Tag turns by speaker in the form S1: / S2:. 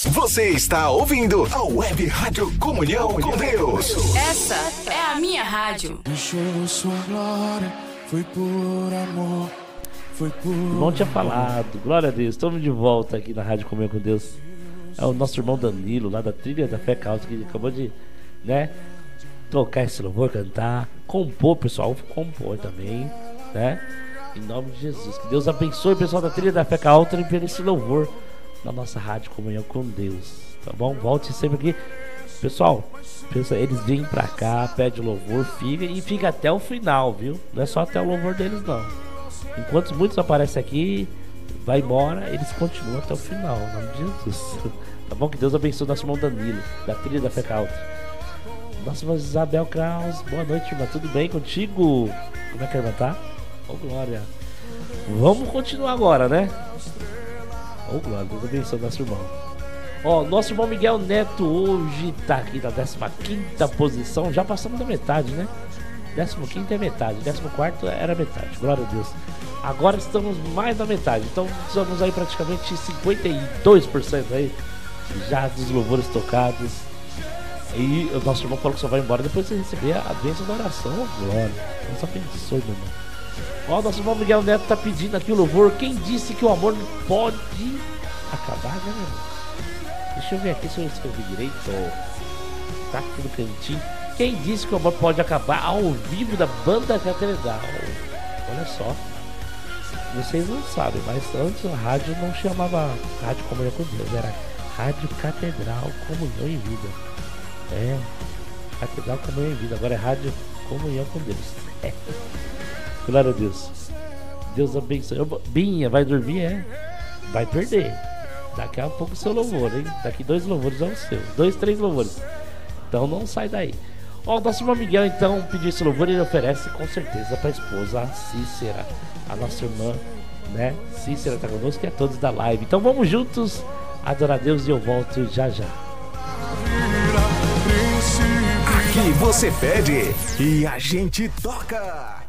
S1: Você está ouvindo a Web Rádio Comunhão com Deus.
S2: Essa é a minha rádio.
S3: Deixou sua glória, foi por amor, foi por...
S4: O irmão tinha falado, glória a Deus, estamos de volta aqui na Rádio Comunhão com Deus. É o nosso irmão Danilo, lá da Trilha da Fé Caos, que acabou de, tocar esse louvor, cantar, compor, pessoal, compor também, né? Em nome de Jesus, que Deus abençoe o pessoal da Trilha da Fé Caos pelo esse louvor na nossa Rádio Comunhão com Deus, tá bom? Volte sempre aqui. Pessoal, eles vêm pra cá, pedem louvor, fica até o final, viu? Não é só até o louvor deles, não. Enquanto muitos aparecem aqui, vai embora, eles continuam até o final, em nome de Jesus. Tá bom? Que Deus abençoe o nosso irmão Danilo, da Trilha da Fé Caos. Nossa irmã Isabel Kraus, boa noite, irmã, tudo bem contigo? Como é que a irmã tá? Ô, glória. Vamos continuar agora, né? Ô, glória, Deus abençoe o nosso irmão. Ó, nosso irmão Miguel Neto hoje tá aqui na 15ª posição. Já passamos da metade, né? 15ª é metade, 14º era metade, glória a Deus. Agora estamos mais da metade, então estamos aí praticamente 52% aí já dos louvores tocados. E o nosso irmão falou que só vai embora depois de você receber a bênção da oração. Oh, glória, Deus abençoe, meu irmão. Ó, nosso irmão Miguel Neto tá pedindo aqui o louvor. Quem disse que o amor não pode acabar, né, meu irmão? Deixa eu ver aqui se eu escrevi direito. Tá aqui no cantinho. Quem disse que o amor pode acabar ao vivo da Banda Catedral? Olha só. Vocês não sabem, mas antes a rádio não chamava Rádio Comunhão com Deus. Era Rádio Catedral Comunhão em Vida. É, Catedral Comunhão em Vida. Agora é Rádio Comunhão com Deus. É. Glória a Deus. Deus abençoe. Binha, vai dormir? É. Vai perder. Daqui a pouco o seu louvor, hein? Daqui 2 louvores é o seu. 2, 3 louvores. Então não sai daí. Ó, o nosso irmão Miguel então pediu esse louvor e ele oferece com certeza para a esposa, a Cícera, a nossa irmã, né? Cícera tá conosco e a todos da live. Então vamos juntos adorar a Deus e eu volto já já.
S1: Aqui você pede e a gente toca.